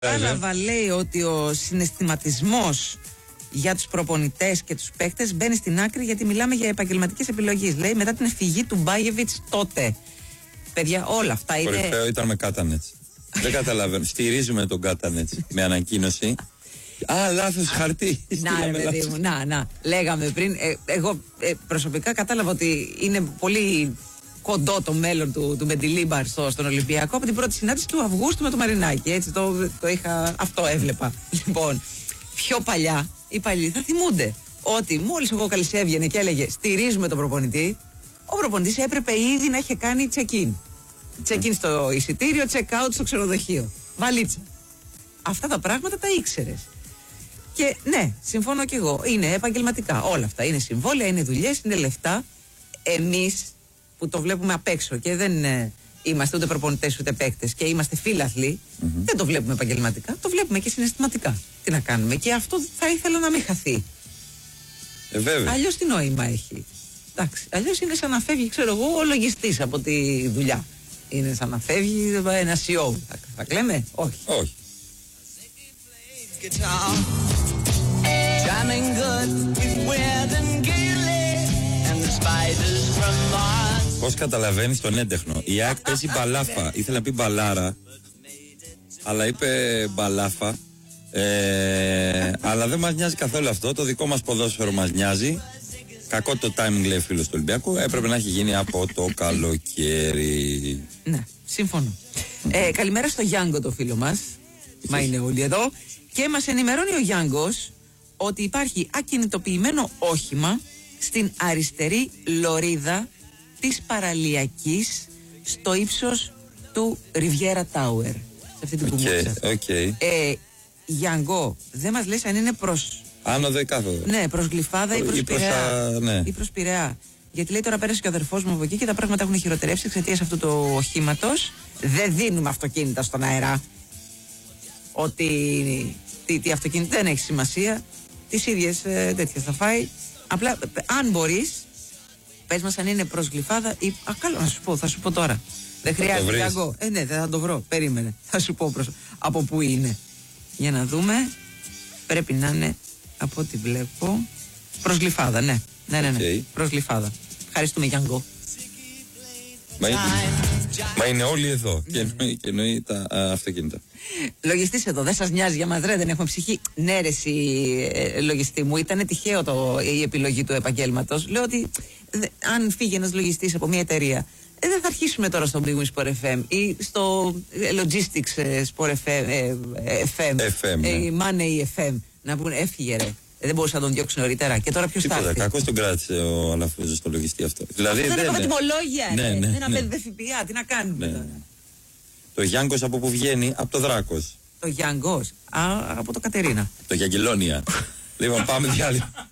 Κατάλαβα, λέει, ότι ο συναισθηματισμός για τους προπονητές και τους παίκτες μπαίνει στην άκρη, γιατί μιλάμε για επαγγελματικές επιλογές. Λέει μετά την εφυγή του Μπάγεβιτς τότε. Παιδιά, όλα αυτά είναι. Κορυφαίο ήταν με Κάτανετς. Δεν καταλαβαίνω. Στηρίζουμε τον Κάτανετς με ανακοίνωση. Λάθος χαρτί. Να, ρε παιδί μου, να. Λέγαμε πριν. Εγώ προσωπικά κατάλαβα ότι είναι πολύ κοντό το μέλλον του Μεντιλίμπαρ στον Ολυμπιακό από την πρώτη συνάντηση του Αυγούστου με το Μαρινάκι. Έτσι αυτό έβλεπα. Λοιπόν, πιο παλιά οι παλιοί θα θυμούνται ότι μόλις ο Κόκαλης έβγαινε και έλεγε στηρίζουμε τον προπονητή, ο προπονητής έπρεπε ήδη να είχε κάνει check-in. Check-in στο εισιτήριο, check-out στο ξενοδοχείο. Βαλίτσα. Αυτά τα πράγματα τα ήξερες. Και ναι, συμφωνώ κι εγώ. Είναι επαγγελματικά όλα αυτά. Είναι συμβόλαια, είναι δουλειές, είναι λεφτά. Εμείς που το βλέπουμε απ' έξω και δεν είμαστε ούτε προπονητές ούτε παίκτες και είμαστε φίλαθλοι, δεν το βλέπουμε επαγγελματικά. Το βλέπουμε και συναισθηματικά. Τι να κάνουμε. Και αυτό θα ήθελα να μην χαθεί. Βέβαια. Αλλιώς τι νόημα έχει. Εντάξει. Αλλιώς είναι σαν να φεύγει, ξέρω εγώ, ο λογιστής από τη δουλειά. Είναι σαν να φεύγει ένα CEO. Θα κλαίμε. Όχι. Όχι. Πώς καταλαβαίνεις τον έντεχνο. Η ΑΕΚ παίζει μπαλάφα. Ήθελα να πει μπαλάρα, αλλά είπε μπαλάφα. Αλλά δεν μας νοιάζει καθόλου αυτό. Το δικό μας ποδόσφαιρο μας νοιάζει. Κακό το timing, λέει ο φίλος του Ολυμπιακού. Έπρεπε να έχει γίνει από το καλοκαίρι. Ναι, σύμφωνο. Καλημέρα στο Γιάνγκο, το φίλο μας. Μα είναι όλοι εδώ. Και μας ενημερώνει ο Γιάνγκος ότι υπάρχει ακινητοποιημένο όχημα στην αριστερή λωρίδα της παραλιακής στο ύψος του Riviera Tower. Σε αυτή την κουμούτσα. Γιάνγκο, δεν μας λες αν είναι προς άνοδο ή κάθοδο. Ναι, προς Γλυφάδα ή προς Πειραιά. Γιατί λέει τώρα πέρασε και ο αδερφός μου από εκεί και τα πράγματα έχουν χειροτερεύσει εξαιτίας αυτού του οχήματος. Δεν δίνουμε αυτοκίνητα στον αέρα. Ότι τι αυτοκίνητο δεν έχει σημασία. Τις ίδιες τέτοιες θα φάει. Απλά αν μπορείς, πες μας αν είναι προς Γλυφάδα ή. Καλό να σου πω, θα σου πω τώρα. Δεν χρειάζεται Γιάνγκο. Ναι, δεν θα το βρω. Περίμενε. Θα σου πω από πού είναι. Για να δούμε. Πρέπει να είναι από ό,τι βλέπω. Προς Γλυφάδα, ναι. Ναι. Προς Γλυφάδα. Ευχαριστούμε, Γιάνγκο. Μα είναι όλοι εδώ. Και εννοεί τα αυτοκίνητα. Λογιστής εδώ, δεν σας νοιάζει για μας, ρε, δεν έχουμε ψυχή. Ναι, ρε, εσύ, λογιστή μου, ήταν τυχαίο η επιλογή του επαγγέλματος. Λέω ότι αν φύγει ένας λογιστής από μια εταιρεία, δεν θα αρχίσουμε τώρα στο Big Sport FM ή στο Logistics Sport FM, Money FM, να πούνε έφυγε, ρε. Δεν μπορούσα να τον διώξει νωρίτερα. Και τώρα ποιος θα έρθει. Κακώς τον κράτησε ο Αλαφούζος στο λογιστή αυτό. Δηλαδή δεν έχουμε τιμολόγια. Δεν απέδιδε ΦΠΑ. Τι να κάνουμε τώρα. Το Γιάνγκος από που βγαίνει, από το Δράκος. Το Γιάνγκος, από το Κατερίνα. Το Γιαγγελόνια. Λοιπόν, πάμε διάλειμμα.